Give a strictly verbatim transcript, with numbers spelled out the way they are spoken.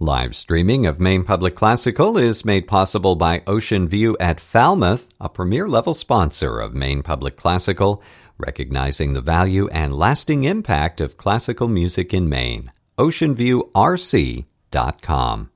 Live streaming of Maine Public Classical is made possible by Ocean View at Falmouth, a premier-level sponsor of Maine Public Classical, recognizing the value and lasting impact of classical music in Maine. ocean view r c dot com